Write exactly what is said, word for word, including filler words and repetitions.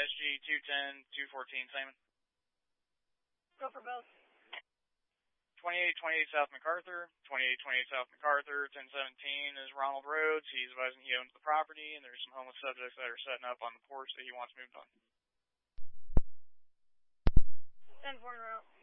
S G two ten, two fourteen, Simon. Go for both. twenty-eight twenty-eight South MacArthur, twenty-eight twenty-eight South MacArthur, ten seventeen is Ronald Rhodes. He's advising he owns the property, and there's some homeless subjects that are setting up on the porch that he wants moved on. ten four route.